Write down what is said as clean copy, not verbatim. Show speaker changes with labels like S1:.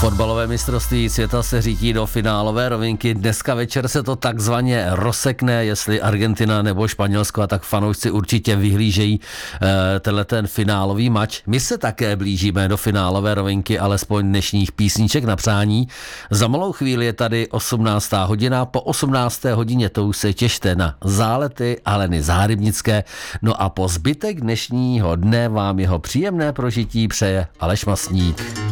S1: Fotbalové mistrovství světa se řítí do finálové rovinky. Dneska večer se to takzvaně rozsekne, jestli Argentina nebo Španělsko, a tak fanoušci určitě vyhlížejí ten finálový mač. My se také blížíme do finálové rovinky, alespoň dnešních písniček na přání. Za malou chvíli je tady 18. hodina. Po 18. hodině to už se těšte na zálety Aleny Zárybnické. No a po zbytek dnešního dne vám jeho příjemné prožití přeje Aleš Masník.